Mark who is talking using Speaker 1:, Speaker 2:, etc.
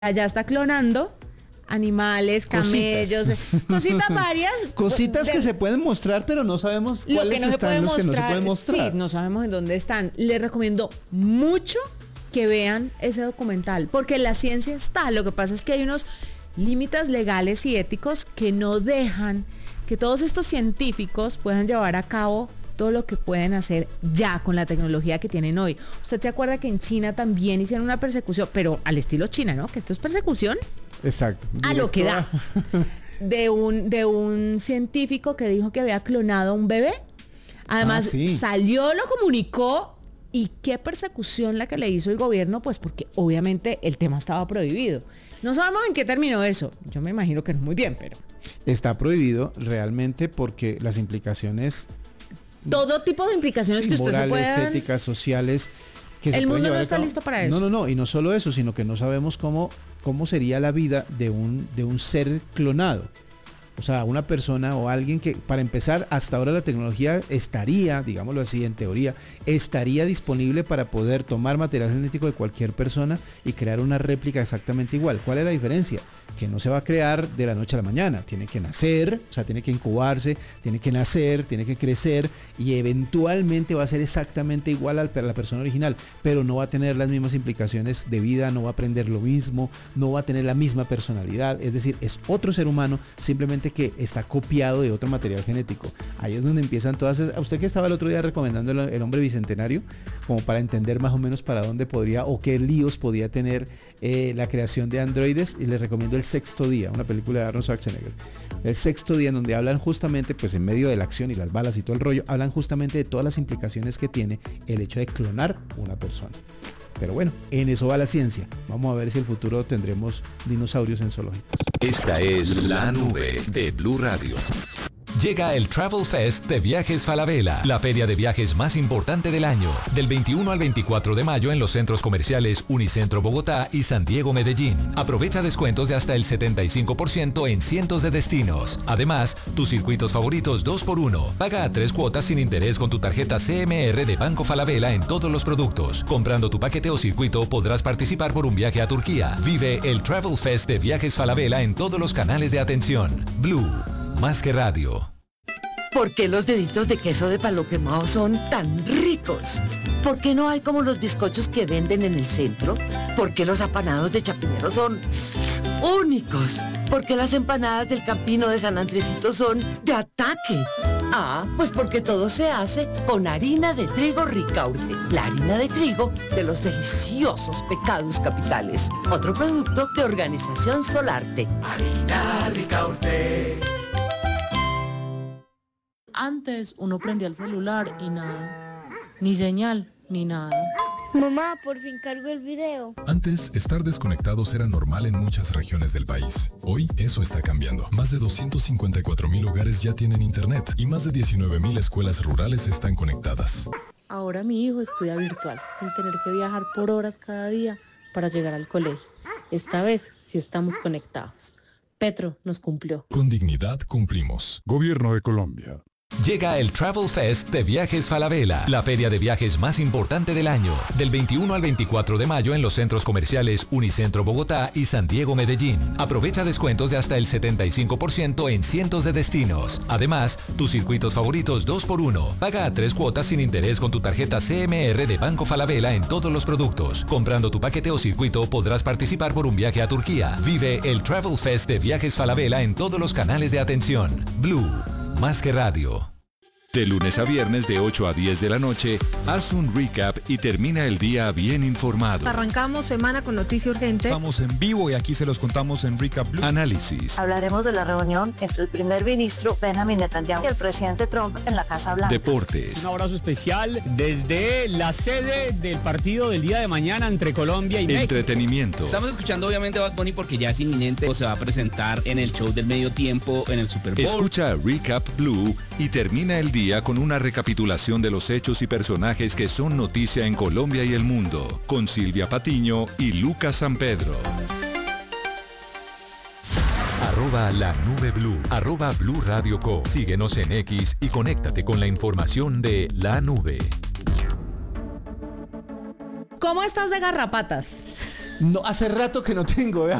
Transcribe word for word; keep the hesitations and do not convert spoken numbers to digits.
Speaker 1: allá está clonando animales, camellos, cositas, cositas varias.
Speaker 2: Cositas
Speaker 1: de,
Speaker 2: que se pueden mostrar, pero no sabemos
Speaker 1: lo
Speaker 2: cuáles
Speaker 1: que no
Speaker 2: están,
Speaker 1: se
Speaker 2: los
Speaker 1: mostrar,
Speaker 2: que no se pueden mostrar.
Speaker 1: Sí, no sabemos en dónde están. Les recomiendo mucho que vean ese documental, porque la ciencia está. Lo que pasa es que hay unos límites legales y éticos que no dejan que todos estos científicos puedan llevar a cabo todo lo que pueden hacer ya con la tecnología que tienen hoy. ¿Usted se acuerda que en China también hicieron una persecución, pero al estilo China, ¿no? Que esto es persecución.
Speaker 2: Exacto.
Speaker 1: A lo que da. De un, de un científico que dijo que había clonado a un bebé. Además,
Speaker 2: ah, sí.
Speaker 1: salió, lo comunicó. ¿Y qué persecución la que le hizo el gobierno? Pues porque obviamente el tema estaba prohibido. No sabemos en qué terminó eso. Yo me imagino que no muy bien, pero...
Speaker 2: Está prohibido realmente porque las implicaciones...
Speaker 1: Todo tipo de implicaciones
Speaker 2: sí,
Speaker 1: que usted
Speaker 2: morales,
Speaker 1: se pueda...
Speaker 2: éticas, sociales... Que
Speaker 1: el
Speaker 2: se
Speaker 1: mundo no
Speaker 2: llevar
Speaker 1: está listo para eso.
Speaker 2: No, no, no. Y no solo eso, sino que no sabemos cómo, cómo sería la vida de un, de un ser clonado. O sea, una persona o alguien que, para empezar, hasta ahora la tecnología estaría, digámoslo así, en teoría, estaría disponible para poder tomar material genético de cualquier persona y crear una réplica exactamente igual. ¿Cuál es la diferencia? Que no se va a crear de la noche a la mañana. Tiene que nacer, o sea, tiene que incubarse, tiene que nacer, tiene que crecer y eventualmente va a ser exactamente igual a la persona original, pero no va a tener las mismas implicaciones de vida, no va a aprender lo mismo, no va a tener la misma personalidad. Es decir, es otro ser humano, simplemente que está copiado de otro material genético. Ahí es donde empiezan todas esas... A usted que estaba el otro día recomendando el, el hombre bicentenario, como para entender más o menos para dónde podría o qué líos podía tener eh, la creación de androides, y les recomiendo El Sexto Día, una película de Arnold Schwarzenegger. El Sexto Día, en donde hablan justamente, pues en medio de la acción y las balas y todo el rollo, hablan justamente de todas las implicaciones que tiene el hecho de clonar una persona. Pero bueno, en eso va la ciencia. Vamos a ver si en el futuro tendremos dinosaurios en zoológicos.
Speaker 3: Esta es La Nube de Blue Radio. Llega el Travel Fest de Viajes Falabella, la feria de viajes más importante del año, del veintiuno al veinticuatro de mayo en los centros comerciales Unicentro Bogotá y San Diego Medellín. Aprovecha descuentos de hasta el setenta y cinco por ciento en cientos de destinos. Además, tus circuitos favoritos dos por uno. Paga a tres cuotas sin interés con tu tarjeta C M R de Banco Falabella en todos los productos. Comprando tu paquete o circuito podrás participar por un viaje a Turquía. Vive el Travel Fest de Viajes Falabella en todos los canales de atención. Blue, más que radio.
Speaker 4: ¿Por qué los deditos de queso de palo quemado son tan ricos? ¿Por qué no hay como los bizcochos que venden en el centro? ¿Por qué los apanados de Chapinero son únicos? ¿Por qué las empanadas del Campino de San Andresito son de ataque? Ah, pues porque todo se hace con harina de trigo Ricaurte, la harina de trigo de los deliciosos pecados capitales. Otro producto de Organización Solarte.
Speaker 5: Harina Ricaurte.
Speaker 6: Antes uno prendía el celular y nada, ni señal, ni nada.
Speaker 7: Mamá, por fin cargo el video.
Speaker 8: Antes, estar desconectados era normal en muchas regiones del país. Hoy, eso está cambiando. Más de doscientos cincuenta y cuatro mil hogares ya tienen internet y más de diecinueve mil escuelas rurales están conectadas.
Speaker 6: Ahora mi hijo estudia virtual, sin tener que viajar por horas cada día para llegar al colegio. Esta vez, sí estamos conectados. Petro nos cumplió.
Speaker 8: Con dignidad cumplimos. Gobierno de Colombia.
Speaker 3: Llega el Travel Fest de Viajes Falabella, la feria de viajes más importante del año, del veintiuno al veinticuatro de mayo en los centros comerciales Unicentro Bogotá y San Diego Medellín. Aprovecha descuentos de hasta el setenta y cinco por ciento en cientos de destinos. Además, tus circuitos favoritos dos por uno. Paga a tres cuotas sin interés con tu tarjeta C M R de Banco Falabella en todos los productos. Comprando tu paquete o circuito podrás participar por un viaje a Turquía. Vive el Travel Fest de Viajes Falabella en todos los canales de atención. Blue, más que radio. De lunes a viernes de ocho a diez de la noche, haz un recap y termina el día bien informado.
Speaker 9: Arrancamos semana con noticia urgente.
Speaker 10: Estamos en vivo y aquí se los contamos en Recap Blue.
Speaker 3: Análisis.
Speaker 11: Hablaremos de la reunión entre el primer ministro Benjamin Netanyahu y el presidente Trump en la Casa Blanca.
Speaker 3: Deportes.
Speaker 12: Un abrazo especial desde la sede del partido del día de mañana entre Colombia y México.
Speaker 3: Entretenimiento.
Speaker 13: Estamos escuchando obviamente a Bad Bunny porque ya es inminente, o se va a presentar en el show del medio tiempo en el Super Bowl.
Speaker 3: Escucha Recap Blue y termina el día con una recapitulación de los hechos y personajes que son noticia en Colombia y el mundo, con Silvia Patiño y Lucas San Pedro. Arroba la nube blue, arroba Blue Radio Co. Síguenos en X y conéctate con la información de La Nube.
Speaker 1: ¿Cómo estás de garrapatas?
Speaker 2: No, hace rato que no tengo, vea.